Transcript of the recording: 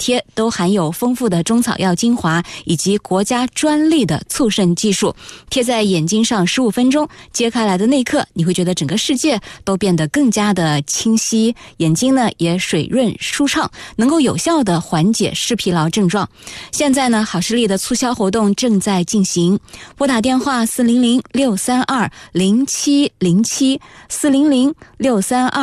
贴都含有丰富的中草药精华以及国家专利的促渗技术，贴在眼睛上15分钟，揭开来的那一刻，你会觉得整个世界都变得更加的清晰，眼睛呢也水润舒畅，能够有效的缓解视疲劳症状。现在呢，好视力的促销活动正在进行，拨打电话400-632-0707 400-632